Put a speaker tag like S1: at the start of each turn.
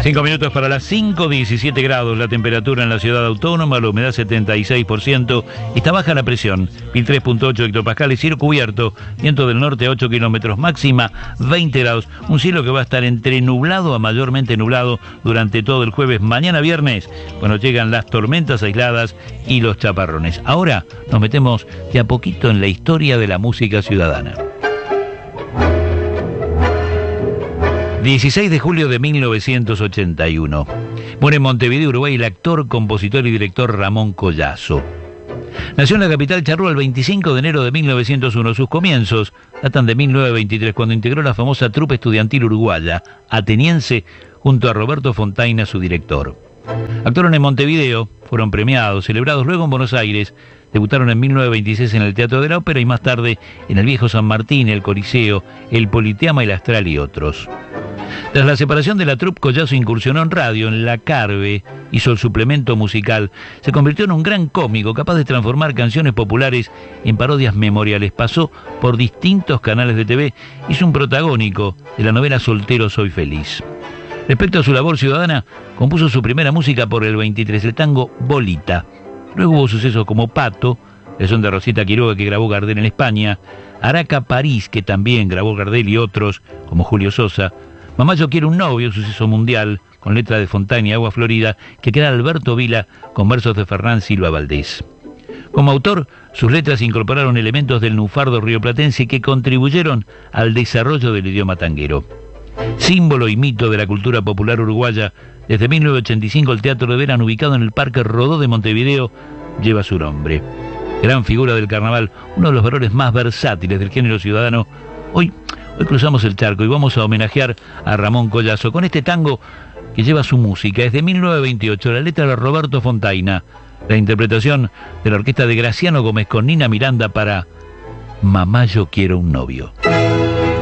S1: 5 minutos para las 5, 17 grados la temperatura en la ciudad autónoma, la humedad 76%, está baja la presión, 1003.8 hectopascales, cielo cubierto, viento del norte a 8 kilómetros, máxima 20 grados, un cielo que va a estar entre nublado a mayormente nublado durante todo el jueves. Mañana viernes, cuando llegan las tormentas aisladas y los chaparrones. Ahora nos metemos de a poquito en la historia de la música ciudadana. 16 de julio de 1981. Muere en Montevideo, Uruguay, el actor, compositor y director Ramón Collazo. Nació en la capital charrúa el 25 de enero de 1901. Sus comienzos datan de 1923, cuando integró la famosa trupe estudiantil uruguaya, ateniense, junto a Roberto Fontaina, su director. Actuaron en Montevideo, fueron premiados, celebrados luego en Buenos Aires, debutaron en 1926 en el Teatro de la Ópera y más tarde en el Viejo San Martín, el Coliseo, el Politeama, el Astral y otros. Tras la separación de la troupe, Collazo incursionó en radio, en La Carve, hizo el suplemento musical, se convirtió en un gran cómico, capaz de transformar canciones populares en parodias memoriales, pasó por distintos canales de TV, hizo un protagónico de la novela Soltero soy feliz. Respecto a su labor ciudadana, compuso su primera música por el 23, el tango Bolita. Luego hubo sucesos como Pato, el son de Rosita Quiroga que grabó Gardel en España, Araca París, que también grabó Gardel y otros, como Julio Sosa, Mamá yo quiero un novio, suceso mundial, con letra de Fontana y Agua Florida, que queda Alberto Vila, con versos de Fernán Silva Valdés. Como autor, sus letras incorporaron elementos del lunfardo rioplatense que contribuyeron al desarrollo del idioma tanguero. Símbolo y mito de la cultura popular uruguaya, desde 1985 el Teatro de Verano, ubicado en el Parque Rodó de Montevideo, lleva su nombre. Gran figura del carnaval, uno de los valores más versátiles del género ciudadano. Hoy cruzamos el charco y vamos a homenajear a Ramón Collazo con este tango que lleva su música. Es de 1928, la letra de Roberto Fontaina, la interpretación de la orquesta de Graciano Gómez con Nina Miranda para Mamá yo quiero un novio.